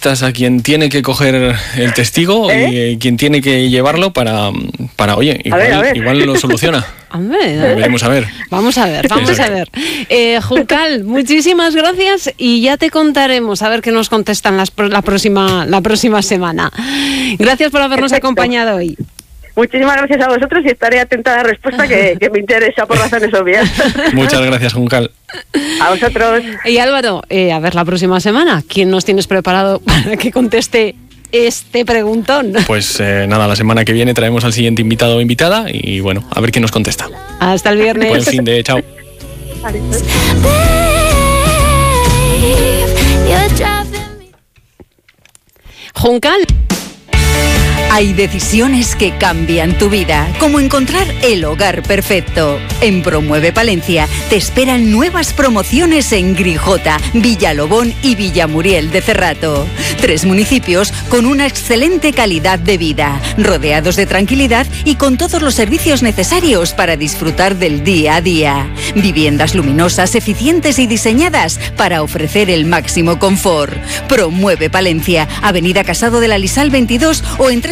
pistas a quien tiene que coger el testigo y quien tiene que llevarlo para oye, igual lo soluciona. Veremos a ver. Vamos a ver. Juncal, muchísimas gracias y ya te contaremos a ver qué nos contestan la próxima semana. Gracias por habernos acompañado hoy. Muchísimas gracias a vosotros y estaré atenta a la respuesta que me interesa por razones obvias. Muchas gracias, Juncal. A vosotros. Y Álvaro, a ver la próxima semana, ¿quién nos tienes preparado para que conteste este preguntón? Pues nada, la semana que viene traemos al siguiente invitado o invitada y bueno, a ver quién nos contesta. Hasta el viernes. Buen fin de, chao. Juncal. Hay decisiones que cambian tu vida, como encontrar el hogar perfecto. En Promueve Palencia te esperan nuevas promociones en Grijota, Villalobón y Villamuriel de Cerrato. 3 municipios con una excelente calidad de vida, rodeados de tranquilidad y con todos los servicios necesarios para disfrutar del día a día. Viviendas luminosas, eficientes y diseñadas para ofrecer el máximo confort. Promueve Palencia, Avenida Casado de la Lisal 22 o en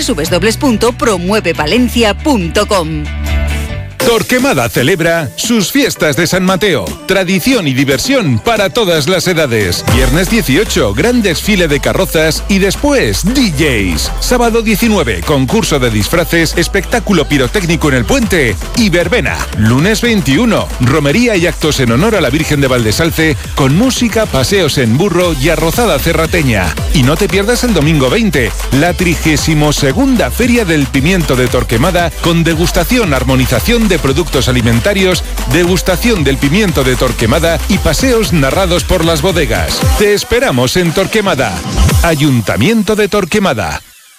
www.promuevepalencia.com. Torquemada celebra sus fiestas de San Mateo. Tradición y diversión para todas las edades. Viernes 18, gran desfile de carrozas y después DJs. Sábado 19, concurso de disfraces, espectáculo pirotécnico en el puente y verbena. Lunes 21, romería y actos en honor a la Virgen de Valdesalce con música, paseos en burro y arrozada cerrateña. Y no te pierdas el domingo 20, la 32ª Feria del Pimiento de Torquemada con degustación, armonización de productos alimentarios, degustación del pimiento de Torquemada y paseos narrados por las bodegas. Te esperamos en Torquemada. Ayuntamiento de Torquemada.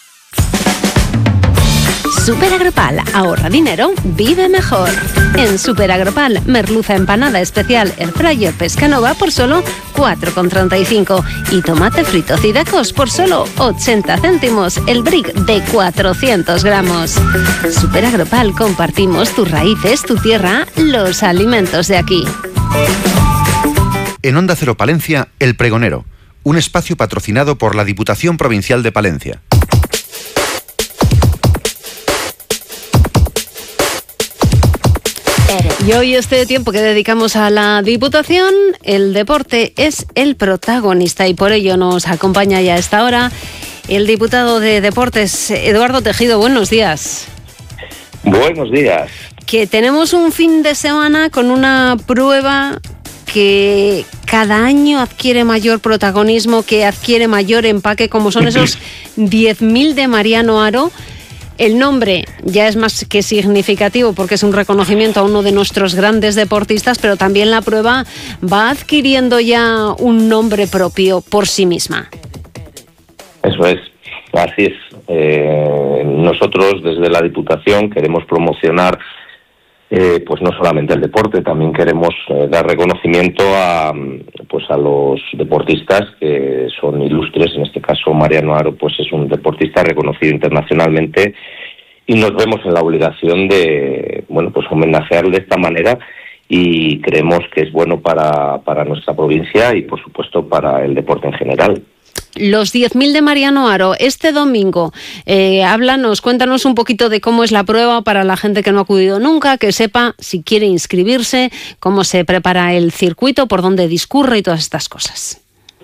Superagropal, ahorra dinero, vive mejor. En Superagropal, merluza empanada especial Air Fryer Pescanova por solo 4,35 y tomate frito Cidacos por solo 80 céntimos el brick de 400 gramos. Superagropal, compartimos tus raíces, tu tierra, los alimentos de aquí. En Onda Cero Palencia, El Pregonero, un espacio patrocinado por la Diputación Provincial de Palencia. Y hoy este tiempo que dedicamos a la Diputación, el deporte es el protagonista y por ello nos acompaña ya a esta hora el diputado de Deportes, Eduardo Tejido. Buenos días. Buenos días. Que tenemos un fin de semana con una prueba que cada año adquiere mayor protagonismo, que adquiere mayor empaque, como son esos 10.000 de Mariano Haro. El nombre ya es más que significativo porque es un reconocimiento a uno de nuestros grandes deportistas, pero también la prueba va adquiriendo ya un nombre propio por sí misma. Eso es, así es. Nosotros desde la Diputación queremos promocionar pues no solamente el deporte, también queremos dar reconocimiento a los deportistas que son ilustres. En este caso Mariano Haro pues es un deportista reconocido internacionalmente y nos vemos en la obligación de homenajearle de esta manera y creemos que es bueno para nuestra provincia y por supuesto para el deporte en general. Los 10.000 de Mariano Haro, este domingo, cuéntanos un poquito de cómo es la prueba para la gente que no ha acudido nunca, que sepa si quiere inscribirse, cómo se prepara el circuito, por dónde discurre y todas estas cosas.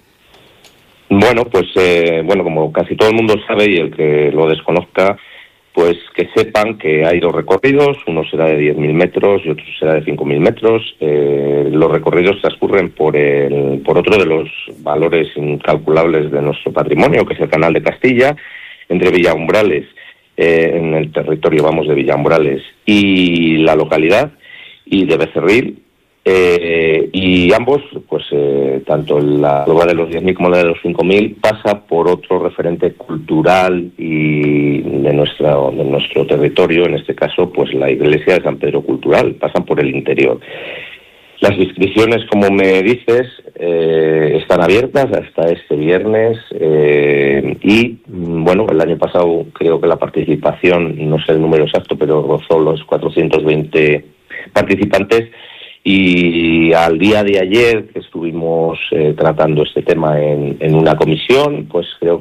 Bueno, como casi todo el mundo sabe y el que lo desconozca, pues que sepan que hay 2 recorridos, uno será de 10.000 metros y otro será de 5.000 metros. Los recorridos transcurren por otro de los valores incalculables de nuestro patrimonio, que es el Canal de Castilla, entre Villaumbrales, en el territorio, de Villaumbrales, y la localidad, y de Becerril. Y ambos, tanto la prueba de los 10.000 como la de los 5.000 pasa por otro referente cultural y de nuestro territorio, en este caso pues la iglesia de San Pedro Cultural, pasan por el interior. Las inscripciones, como me dices, están abiertas hasta este viernes y el año pasado creo que la participación, no sé el número exacto, pero rozó los 420 participantes. Y al día de ayer que estuvimos tratando este tema en una comisión, pues creo